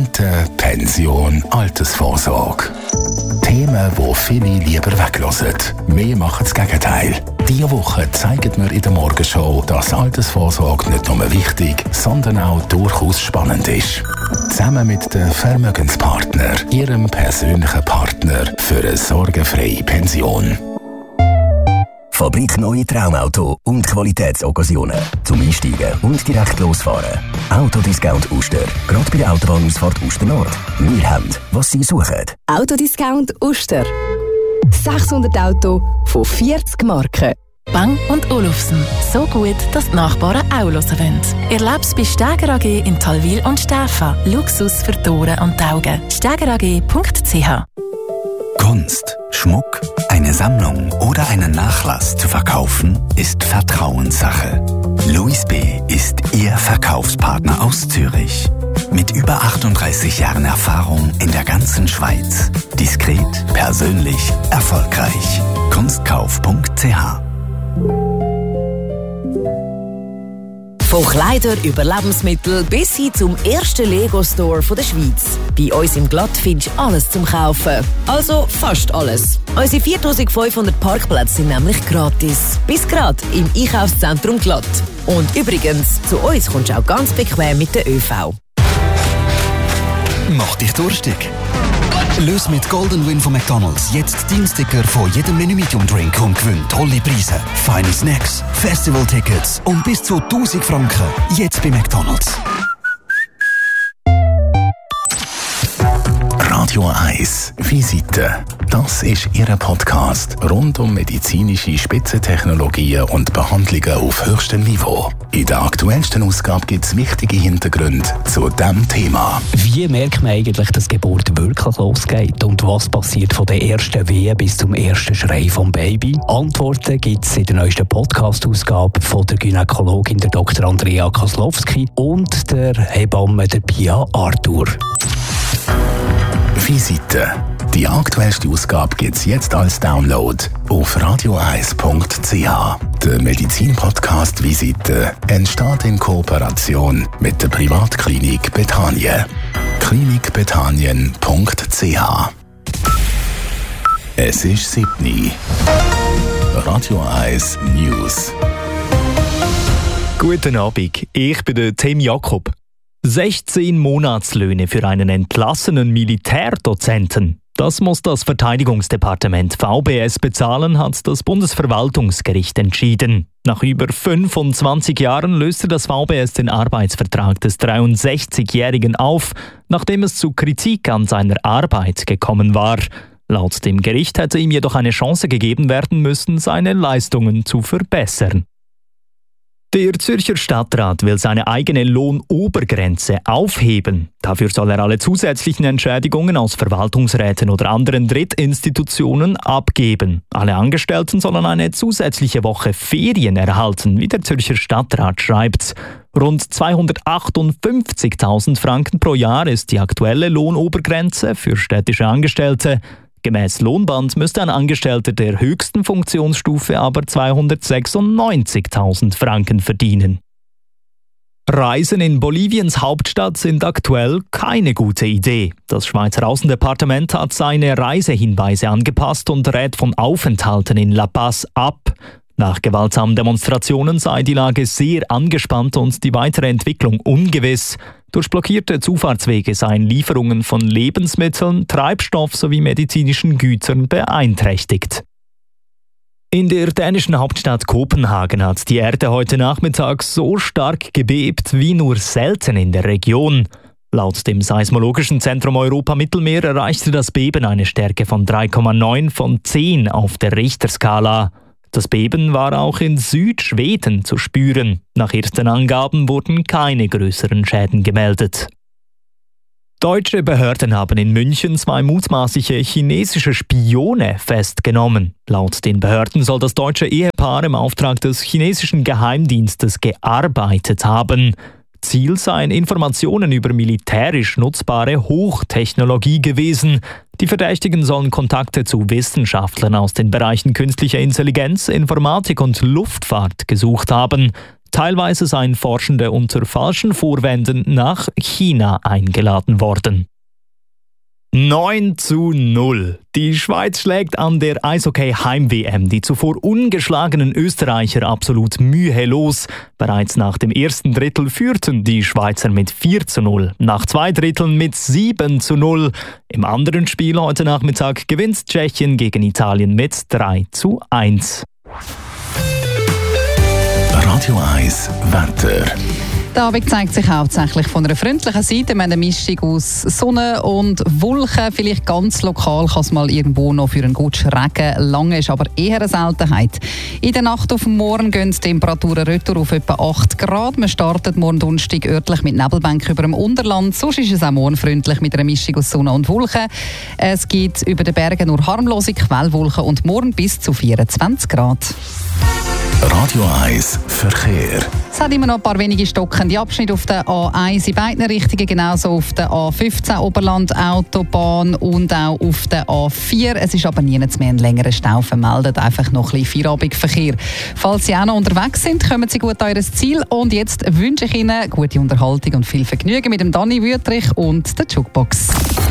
Rente, Pension, Altersvorsorge. Themen, die viele lieber weglassen. Wir machen das Gegenteil. Diese Woche zeigen wir in der Morgenshow, dass Altersvorsorge nicht nur wichtig, sondern auch durchaus spannend ist. Zusammen mit den Vermögenspartner, Ihrem persönlichen Partner für eine sorgenfreie Pension. Fabrik Neue Traumauto und Qualitätsoccasionen. Zum Einsteigen und direkt losfahren. Autodiscount Uster. Gerade bei der Autobahnausfahrt Uster Nord. Wir haben, was Sie suchen. Autodiscount Uster. 600 Autos von 40 Marken. Bang & Olufsen. So gut, dass die Nachbarn auch hören wollen. Erleb's bei Steger AG in Talwil und Stäfa. Luxus für die Ohren und die Augen. stegerag.ch. Kunst, Schmuck, eine Sammlung oder einen Nachlass zu verkaufen, ist Vertrauenssache. Louis B. ist Ihr Verkaufspartner aus Zürich. Mit über 38 Jahren Erfahrung in der ganzen Schweiz. Diskret, persönlich, erfolgreich. Kunstkauf.ch. Von Kleidern über Lebensmittel bis hin zum ersten Lego-Store der Schweiz. Bei uns im Glatt findest du alles zum Kaufen. Also fast alles. Unsere 4500 Parkplätze sind nämlich gratis. Bis gerade im Einkaufszentrum Glatt. Und übrigens, zu uns kommst du auch ganz bequem mit der ÖV. Mach dich durstig. Löse mit Golden Win von McDonald's jetzt deinen Sticker von jedem Menü Medium Drink und gewinn tolle Preise, feine Snacks, Festival-Tickets und bis zu 1000 Franken. Jetzt bei McDonald's. Radio 1 Visite. Das ist Ihr Podcast rund um medizinische Spitzentechnologien und Behandlungen auf höchstem Niveau. In der aktuellsten Ausgabe gibt es wichtige Hintergründe zu diesem Thema. Wie merkt man eigentlich, dass die Geburt wirklich losgeht? Und was passiert von der ersten Wehe bis zum ersten Schrei vom Baby? Antworten gibt es in der neuesten Podcast-Ausgabe von der Gynäkologin der Dr. Andrea Koslowski und der Hebamme der Pia Arthur. Visite. Die aktuellste Ausgabe gibt es jetzt als Download auf radio1.ch. Der Medizin-Podcast Visite entsteht in Kooperation mit der Privatklinik Bethanien. klinikbethanien.ch. Es ist 7. Radio 1 News. Guten Abend, ich bin der Tim Jakob. 16 Monatslöhne für einen entlassenen Militärdozenten. Das muss das Verteidigungsdepartement VBS bezahlen, hat das Bundesverwaltungsgericht entschieden. Nach über 25 Jahren löste das VBS den Arbeitsvertrag des 63-Jährigen auf, nachdem es zu Kritik an seiner Arbeit gekommen war. Laut dem Gericht hätte ihm jedoch eine Chance gegeben werden müssen, seine Leistungen zu verbessern. Der Zürcher Stadtrat will seine eigene Lohnobergrenze aufheben. Dafür soll er alle zusätzlichen Entschädigungen aus Verwaltungsräten oder anderen Drittinstitutionen abgeben. Alle Angestellten sollen eine zusätzliche Woche Ferien erhalten, wie der Zürcher Stadtrat schreibt. Rund 258.000 Franken pro Jahr ist die aktuelle Lohnobergrenze für städtische Angestellte. Gemäß Lohnband müsste ein Angestellter der höchsten Funktionsstufe aber 296.000 Franken verdienen. Reisen in Boliviens Hauptstadt sind aktuell keine gute Idee. Das Schweizer Außendepartement hat seine Reisehinweise angepasst und rät von Aufenthalten in La Paz ab. Nach gewaltsamen Demonstrationen sei die Lage sehr angespannt und die weitere Entwicklung ungewiss. Durch blockierte Zufahrtswege seien Lieferungen von Lebensmitteln, Treibstoff sowie medizinischen Gütern beeinträchtigt. In der dänischen Hauptstadt Kopenhagen hat die Erde heute Nachmittag so stark gebebt wie nur selten in der Region. Laut dem Seismologischen Zentrum Europa-Mittelmeer erreichte das Beben eine Stärke von 3,9 von 10 auf der Richterskala. Das Beben war auch in Südschweden zu spüren. Nach ersten Angaben wurden keine größeren Schäden gemeldet. Deutsche Behörden haben in München 2 mutmaßliche chinesische Spione festgenommen. Laut den Behörden soll das deutsche Ehepaar im Auftrag des chinesischen Geheimdienstes gearbeitet haben. Ziel seien Informationen über militärisch nutzbare Hochtechnologie gewesen. Die Verdächtigen sollen Kontakte zu Wissenschaftlern aus den Bereichen künstlicher Intelligenz, Informatik und Luftfahrt gesucht haben. Teilweise seien Forschende unter falschen Vorwänden nach China eingeladen worden. 9:0. Die Schweiz schlägt an der Eishockey-Heim-WM die zuvor ungeschlagenen Österreicher absolut mühelos. Bereits nach dem ersten Drittel führten die Schweizer mit 4:0, nach 2 Dritteln mit 7:0. Im anderen Spiel heute Nachmittag gewinnt Tschechien gegen Italien mit 3:1. Radio 1 Wetter. Der Abend zeigt sich hauptsächlich von einer freundlichen Seite. Wir haben eine Mischung aus Sonne und Wolken. Vielleicht ganz lokal kann es mal irgendwo noch für einen Gutsch Regen lange, ist aber eher eine Seltenheit. In der Nacht auf morgen gehen die Temperaturen retour auf etwa 8 Grad. Wir starten morgen Donnerstag örtlich mit Nebelbänken über dem Unterland. Sonst ist es auch morgen freundlich mit einer Mischung aus Sonne und Wolken. Es gibt über den Bergen nur harmlose Quellwolken und morgen bis zu 24 Grad. Radio 1 Verkehr. Es hat immer noch ein paar wenige stockende Abschnitte auf der A1 in beiden Richtungen, genauso auf der A15 Oberland Autobahn und auch auf der A4. Es ist aber nirgends mehr ein längerer Stau vermeldet, einfach noch ein bisschen Feierabendverkehr. Falls Sie auch noch unterwegs sind, kommen Sie gut an Ihr Ziel. Und jetzt wünsche ich Ihnen gute Unterhaltung und viel Vergnügen mit dem Dani Wüthrich und der Jukebox.